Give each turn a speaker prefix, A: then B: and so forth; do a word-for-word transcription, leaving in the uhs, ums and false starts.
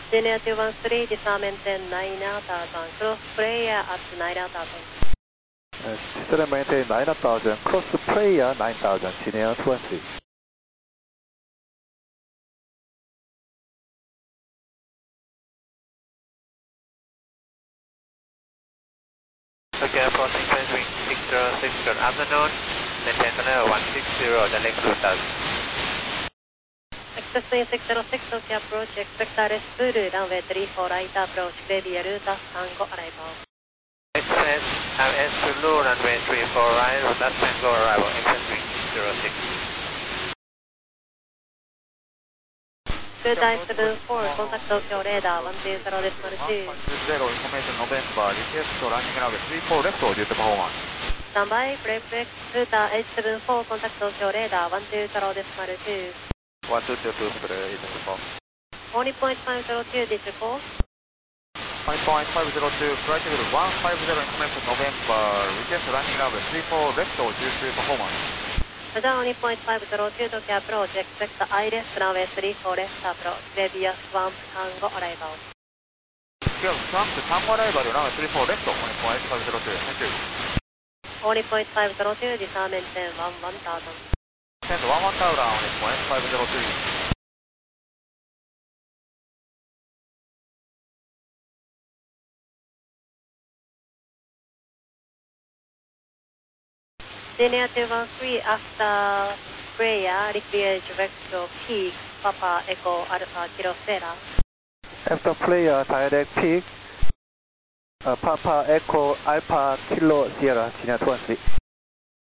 A: Senior two one three, disarmament nine thousand, cross player at nine thousand.
B: Disarmament maintain nine thousand, cross player nine thousand, senior two one three.
C: Okay, approaching French wing six zero six, good afternoon, maintain tunnel one six zero, direct route us.
A: Access wing six zero six, okay approach, expect R S full, runway three four right approach, baby Ruta Tango arrival.
C: Access R S full, runway three four right, Ruta Tango arrival, access wing six zero six.
A: Good I seven four, contact Tokyo radar one two zero decimal two.
D: one five zero, information November, request running runway three four left, due to performance.
A: Standby, break break, Ruta H seven four, contact Tokyo radar one two zero decimal two.
D: one two zero two, spray, eight four.
A: Only point five zero two, digital.
D: one point five zero two, flight level one five zero, information November, request running runway three four left, due to performance.
A: Radar only point five zero two, Tokyo approach, expect I left runway three four left approach, baby Swamp Tango arrival.
D: Yeah, Swamp Tango arrival, runway three four left, only point five zero two, thank you.
A: Only point five zero two, disarmament one one thousand.
D: Send one one thousand, only point five zero three.
A: Senior two one three, after prayer, request vector peak, Papa Echo Alpha Kilo Sierra.
B: After player direct peak, uh, Papa Echo Alpha Kilo Sierra, senior two one three.